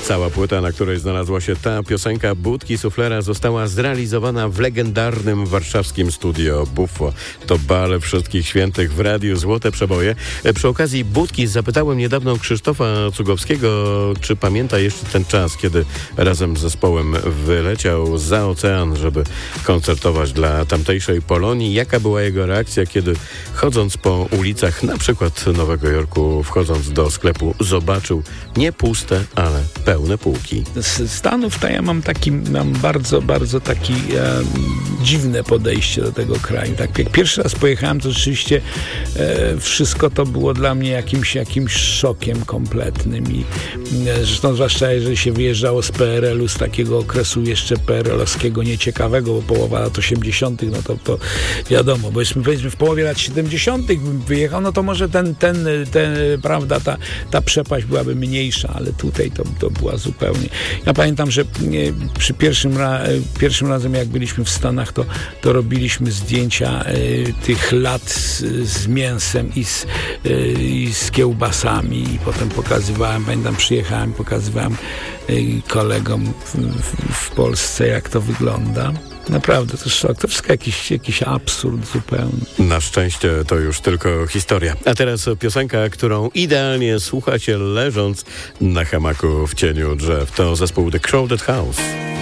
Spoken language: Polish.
Cała płyta, na której znalazła się ta piosenka Budki Suflera, została zrealizowana w legendarnym warszawskim studio Buffo. To bal Wszystkich Świętych w Radiu Złote Przeboje. Przy okazji Budki zapytałem niedawno Krzysztofa Cugowskiego, czy pamięta jeszcze ten czas, kiedy razem z zespołem wyleciał za ocean, żeby koncertować dla tamtejszej Polonii. Jaka była jego reakcja, kiedy chodząc po ulicach na przykład Nowego Jorku, wchodząc do sklepu, zobaczył nie puste, ale pełne półki. Z Stanów to ja mam bardzo, bardzo taki dziwne podejście do tego kraju. Tak jak pierwszy raz pojechałem, to rzeczywiście wszystko to było dla mnie jakimś szokiem kompletnym i zresztą zwłaszcza jeżeli się wyjeżdżało z PRL-u, z takiego okresu jeszcze PRL-owskiego nieciekawego, bo połowa lat 80., no to wiadomo, bo powiedzmy w połowie lat 70. bym wyjechał, no to może prawda, ta przepaść byłaby mniejsza, ale tutaj to była zupełnie. Ja pamiętam, że przy pierwszym razem jak byliśmy w Stanach, to robiliśmy zdjęcia tych lat z mięsem i z kiełbasami i potem pokazywałem kolegom w Polsce, jak to wygląda. Naprawdę, to szok. To wszystko jakiś absurd zupełny. Na szczęście to już tylko historia. A teraz piosenka, którą idealnie słuchacie leżąc na hamaku w cieniu drzew. To zespół The Crowded House.